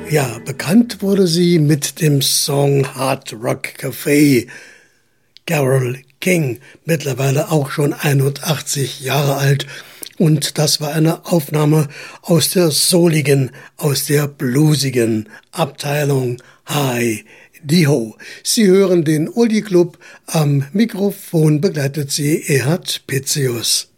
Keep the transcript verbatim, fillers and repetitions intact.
Ja, bekannt wurde sie mit dem Song Hard Rock Café. Carole King, mittlerweile auch schon einundachtzig Jahre alt. Und das war eine Aufnahme aus der souligen, aus der bluesigen Abteilung Hi Di Ho. Sie hören den Oldie Club. Am Mikrofon begleitet sie Erhard Pitzius.